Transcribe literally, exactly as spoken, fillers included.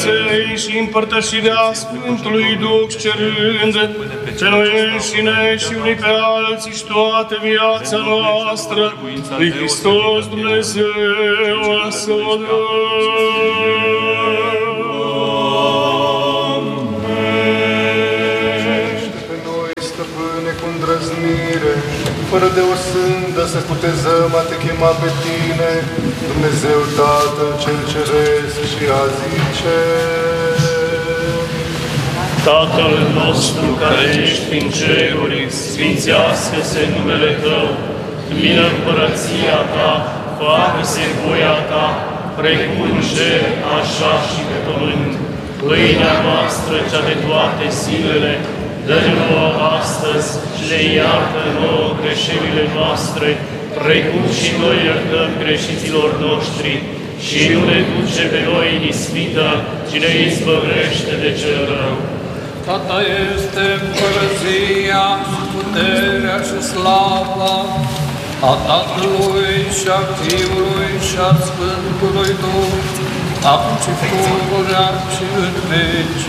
Dumnezei și împărtășirea Sfântului Duh cerând pe noi înșine și unii pe alții și toată viața noastră, lui Hristos Dumnezeu să o fără de o sândă să putezăm a te chema pe tine, Dumnezeu Tatăl cel Ceresc, și a zice: Tatăl nostru care ești în ceruri, sfințească-se numele Tău, vină împărăția Ta, facă-se voia Ta, precum în cer, așa și pe pământ. Pâinea noastră, cea de toate zilele, dă-ne nouă astăzi și ne iartă nouă greșelile noastre, precum și noi iertăm greșiților noștri, și nu ne duce pe noi în ispită, ci ne izbăvește de cel rău. Tata este împărăția, puterea și slava a Tatălui și a Fiului și a Sfântului Duh, acum și pururea și în veci